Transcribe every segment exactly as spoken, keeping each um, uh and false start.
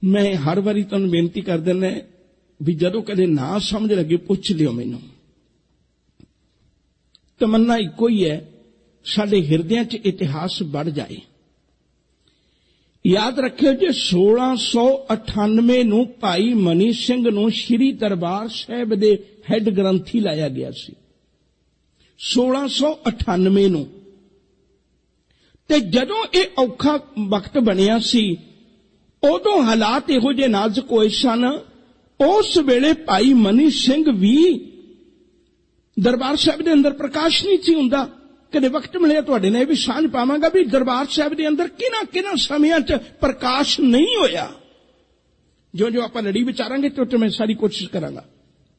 میں ہر واری تمہیں بےنتی کر دینا بھی جدوں کدے نہ سمجھ لگے پوچھ لیو مینوں. تمنا ایکو ہی ہے ساڈے ہردیاں چ اتہاس بڑھ جائے. یاد رکھو جی سولہ سو اٹھانوے نو بھائی منی سنگھ نو شری دربار صاحب دے ہیڈ گرنتھی لایا گیا سی. سولہ سو اٹھانوے نو تے جدوں اے اوکھا وقت بنیا سی ادو حالات یہو جے نازک ہوئے سن. اس ویلے بھائی منی سنگھ بھی دربار صاحب دے اندر پرکاش نہیں سی ہوندا. کدے وقت ملے تواڈے نال بھی سانجھ پاواں گا بھی دربار صاحب دے اندر کنا کنا سمیاں چ پرکاش نہیں ہویا. جو جو آپاں لڑی وچاراں گے تو میں ساری کوشش کراں گا.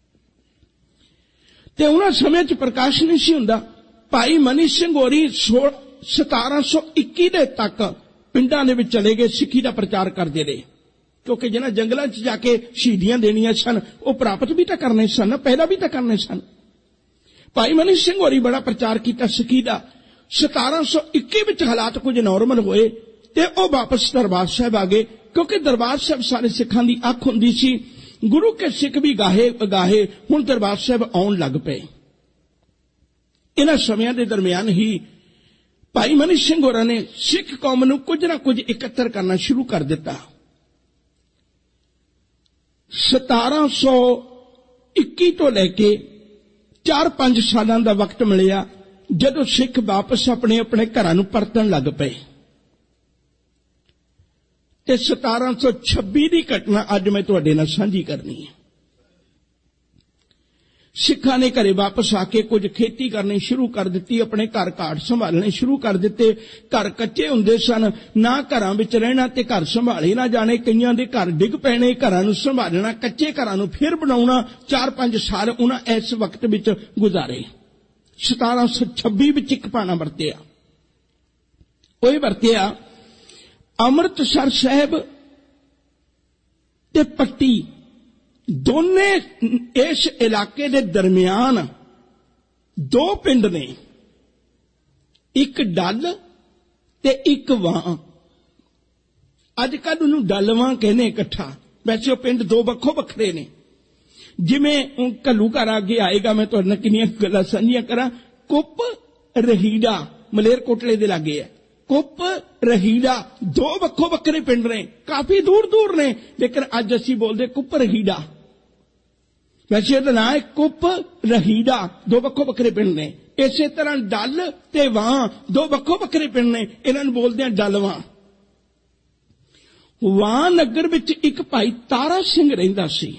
تے انہاں سمیاں چ پرکاش نہیں سی ہوندا. بھائی منی سنگھ ہوری ستارہ سو اکی دے تک پنڈاں دے وچ چلے گئے سکھی دا پرچار کردے رہے کیونکہ جنہاں جنگلاں چ جا کے شہیدیاں دینیاں سن وہ پراپت بھی تاں کرنے سن پیدا بھی تاں کرنے سن. بھائی منی سنگھ ہوری بڑا پرچار کیتا سکھی دا. ستارہ سو اکی وچ حالات کچھ نارمل ہوئے تے او واپس دربار صاحب آ گئے کیونکہ دربار صاحب سارے سکھاں دی اکھ ہوندی سی. گرو کے سکھ بھی گاہے گاہے ہن دربار صاحب آن لگ پے. انہاں سمیاں دے درمیان ہی بھائی منی سنگھ ہوراں نے سکھ قوم نو کچھ نہ کچھ اکتر کرنا شروع کر دیتا. ستارہ سو اکی تو لے کے چار پانچ سالاں دا وقت ملیا جدو سکھ واپس اپنے اپنے گھراں نوں پرتن لگ پے. تے ستارہ سو چھبی دی گھٹنا اج میں تواڈے نال سانجھی کرنی ہے. سکھاں نے گھرے واپس آ کے کچھ کھیتی کرنی شروع کر دیتی. اپنے گھر کاٹ سنبھالنے شروع کر دیتے. گھر کچے ہوندے سن نہ گھراں وچ رہنا تے گھر سنبھالے نہ جانے. کئیاں دے گھر ڈگ پینے گھراں نوں سنبھالنا کچے گھراں نوں پھر بناونا. چار پانچ سال انہاں اس وقت وچ گزارے. ستارہ سو چھبی وچ ایک پانا ورتیا. اوہی ورتیا امرتسر صاحب تے پٹی دونوں اس علاقے دے درمیان دو پنڈ نے. ایک ڈل تے ایک واں. اج کل انہوں ڈل واں کہنے اکٹھا. ویسے وہ پنڈ دو بکھو بکھرے نے. جویں کلو گھر آگے آئے گا میں تہاڈے نال کنیاں گلاں سانجھیاں کراں. کپ رہیڑا ملیر کوٹلے دے لاگے ہے. کپ رہیڑا دو بکھو بکھرے پنڈ نے کافی دور دور نے لیکن اج اسی بولدے کپ رہیڑا. ویسے یہ نام ہے کپ رہیڑا دو بکھو بکھرے پنڈ نے. اسی طرح ڈل تے واں دو بکھو بکھرے پنڈ نے. انہاں نوں بولدے ہیں ڈل واں. واں نگر وچ ایک بھائی تارا سنگھ رہندا سی.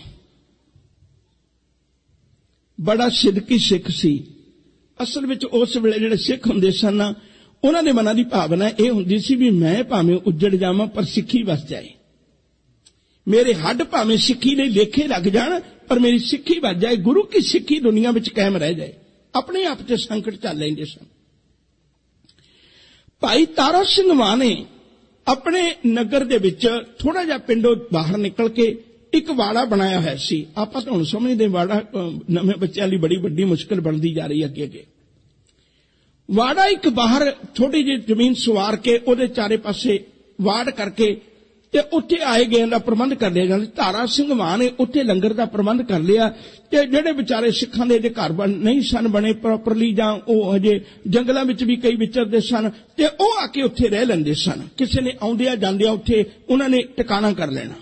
بڑا صدقی سکھ سی. اصل وچ اس ویلے جڑے سکھ ہوندے سن انہاں دے مناں دی بھاونا اے ہوندی سی بھی میں بھاویں اجڑ جاواں پر سکھی وس جائے. میرے ہڈ بھاویں سکھی لئی لیکھے لگ جان پر میری سکھی بچ جائے. گرو کی سکھی دنیا وچ قائم رہ جائے. اپنے آپ تے سنکٹ چل لیندے سن. بھائی تارا سنگھ ماں نے اپنے نگر دے وچ تھوڑا جا پنڈوں باہر نکل کے ایک واڑا بنایا ہے سی. آپاں تاں ہن سمجھدے واڑا نویں بچیاں لئی بڑی بڑی مشکل بنتی جا رہی ہے اگے اگے. واڑا ایک باہر تھوڑی جی زمین سوار کے او دے چارے پاسے واڑ کر کے تے اتنے آئے گئے دا پربند کر لیا جانا. تارا سنگھ ماں نے اتنے لنگر دا پربند کر لیا تے جڑے بچارے سکھاں دے گھر بن نہیں سن بنے پراپرلی جاں او ہجے جنگلاں وچ بھی کئی وچردے سن تے او آ کے اتنے رہ لیندے سن. کسے نے آوندیاں جاندیاں اتنے انہاں نے ٹکانا کر لینا.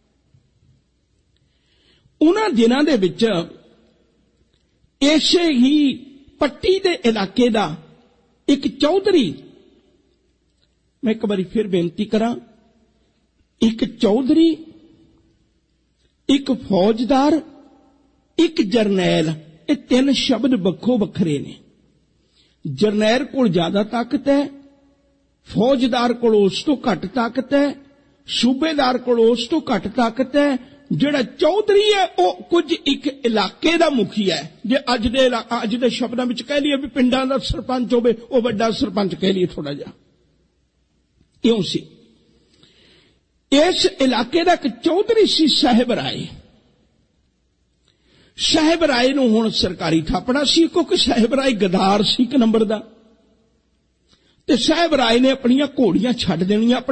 انہاں دناں دے وچ ایسے ہی پٹی دے علاقے دا ایک چودھری میں ایک باری پھر بےنتی کراں ایک چودھری ایک فوجدار ایک جرنیل یہ تین شبد بکھو بکھرے نے. جرنیل کو زیادہ طاقت ہے فوجدار کو اس تو گھٹ طاقت ہے صوبے دار کو اس تو گھٹ طاقت ہے. جڑا چودھری ہے وہ کچھ ایک علاقے دا مکھی ہے. جے اج دے اج دے شبداں وچ کہہ لیے بھی پنڈاں دا سرپنچ ہوے وہ بڑا سرپنچ کہہ لیے تھوڑا جا کیوں سی. اس علاقے دا ایک چودھری سی صاحب رائے. صاحب رائے نو ہن سرکاری تھاپڑا سی کیونکہ صاحب رائے گدار سی ایک نمبر دا. تے صاحب رائے نے اپنیاں گھوڑیاں چھڈ دینیاں